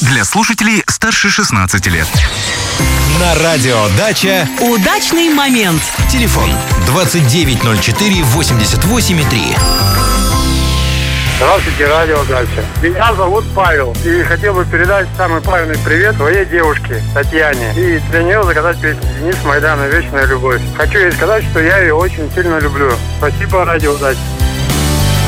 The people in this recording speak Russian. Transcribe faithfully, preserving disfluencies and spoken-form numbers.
Для слушателей старше шестнадцати лет. На радио «Дача» удачный момент. Телефон двадцать девять ноль четыре восемьдесят восемь три. Здравствуйте, радио «Дача». Меня зовут Павел. И хотел бы передать самый правильный привет своей девушке Татьяне. И для нее заказать песню Денис Майдана «Вечная любовь». Хочу ей сказать, что я ее очень сильно люблю. Спасибо, радио «Дача».